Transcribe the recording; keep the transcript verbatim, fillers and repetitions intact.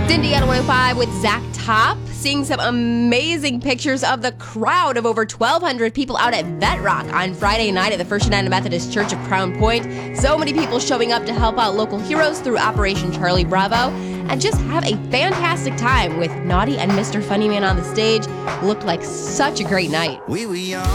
Indiana one oh five with Zach Top, seeing some amazing pictures of the crowd of over twelve hundred people out at Vet Rock on Friday night at the First United Methodist Church of Crown Point. So many people showing up to help out local heroes through Operation Charlie Bravo and just have a fantastic time with Naughty and Mister Funnyman on the stage. Looked like such a great night. We were young.